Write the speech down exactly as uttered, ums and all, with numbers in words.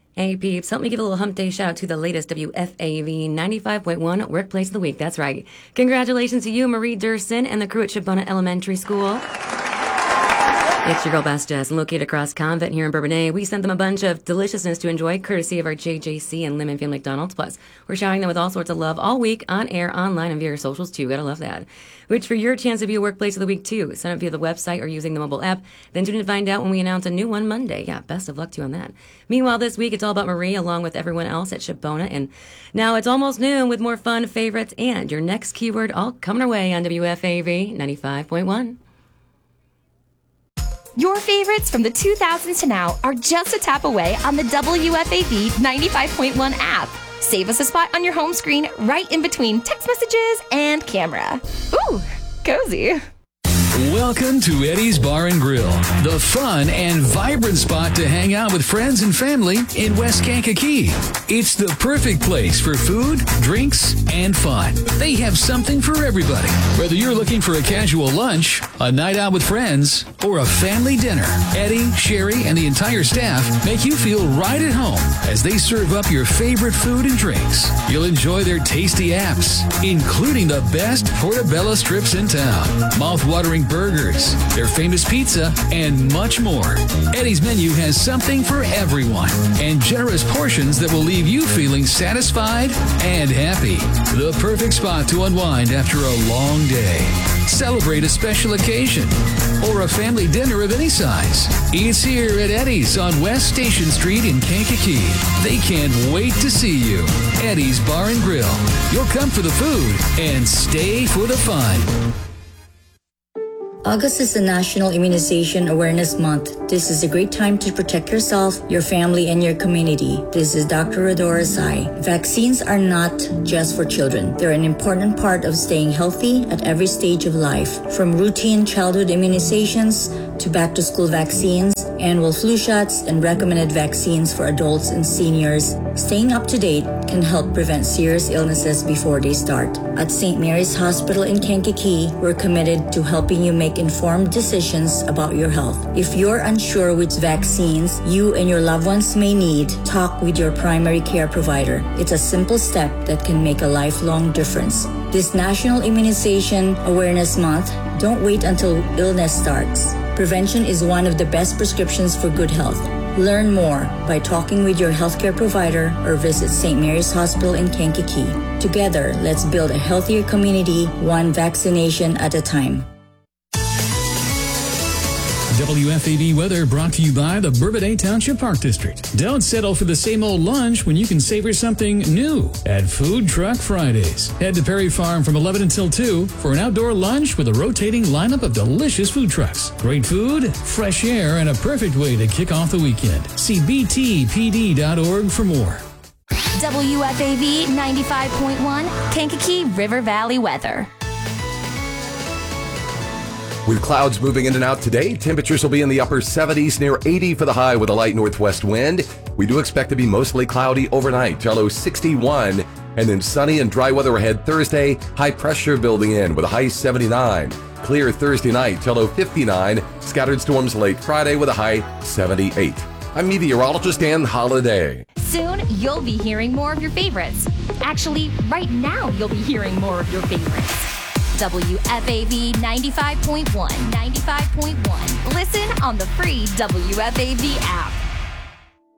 Hey peeps, help me give a little hump day shout out to the latest W F A V ninety-five point one Workplace of the Week. That's right. Congratulations to you, Marie Durston, and the crew at Shabona Elementary School. It's your girl, Best Jess, located across Convent here in Bourbonnais. We sent them a bunch of deliciousness to enjoy, courtesy of our J J C and Lemon Family McDonald's. Plus, we're showering them with all sorts of love all week, on air, online, and via our socials, too. Gotta love that. Which, for your chance to be a Workplace of the Week, too. Sign up via the website or using the mobile app. Then tune in to find out when we announce a new one Monday. Yeah, best of luck to you on that. Meanwhile, this week, it's all about Marie, along with everyone else at Shabona. And now it's almost noon with more fun, favorites, and your next keyword all coming our way on W F A V ninety-five point one. Your favorites from the two thousands to now are just a tap away on the W F A V ninety-five point one app. Save us a spot on your home screen right in between text messages and camera. Ooh, cozy. Welcome to Eddie's Bar and Grill, the fun and vibrant spot to hang out with friends and family in West Kankakee. It's the perfect place for food, drinks, and fun. They have something for everybody. Whether you're looking for a casual lunch, a night out with friends, or a family dinner, Eddie, Sherry, and the entire staff make you feel right at home as they serve up your favorite food and drinks. You'll enjoy their tasty apps, including the best portobello strips in town, mouth-watering burgers, their famous pizza, and much more. Eddie's menu has something for everyone and generous portions that will leave you feeling satisfied and happy. The perfect spot to unwind after a long day. Celebrate a special occasion or a family dinner of any size. It's here at Eddie's on West Station Street in Kankakee. They can't wait to see you. Eddie's Bar and Grill. You'll come for the food and stay for the fun. August is the National Immunization Awareness Month. This is a great time to protect yourself, your family, and your community. This is Doctor Rodora Sai. Vaccines are not just for children. They're an important part of staying healthy at every stage of life. From routine childhood immunizations to back-to-school vaccines, annual flu shots, and recommended vaccines for adults and seniors, staying up to date can help prevent serious illnesses before they start. At Saint Mary's Hospital in Kankakee, we're committed to helping you make informed decisions about your health. If you're unsure which vaccines you and your loved ones may need, talk with your primary care provider. It's a simple step that can make a lifelong difference. This National Immunization Awareness Month, don't wait until illness starts. Prevention is one of the best prescriptions for good health. Learn more by talking with your healthcare provider or visit Saint Mary's Hospital in Kankakee. Together, let's build a healthier community, one vaccination at a time. W F A V weather brought to you by the Bourbonnais Township Park District. Don't settle for the same old lunch when you can savor something new at Food Truck Fridays. Head to Perry Farm from eleven until two for an outdoor lunch with a rotating lineup of delicious food trucks. Great food, fresh air, and a perfect way to kick off the weekend. See b t p d dot org for more. W F A V ninety-five point one Kankakee River Valley weather. With clouds moving in and out today, temperatures will be in the upper seventies, near eighty for the high with a light northwest wind. We do expect to be mostly cloudy overnight, to a low sixty-one, and then sunny and dry weather ahead Thursday, high pressure building in with a high seventy-nine. Clear Thursday night, to a low fifty-nine, scattered storms late Friday with a high seventy-eight. I'm meteorologist Dan Holiday. Soon, you'll be hearing more of your favorites. Actually, right now, you'll be hearing more of your favorites. W F A V ninety-five point one, ninety-five point one. Listen on the free W F A V app.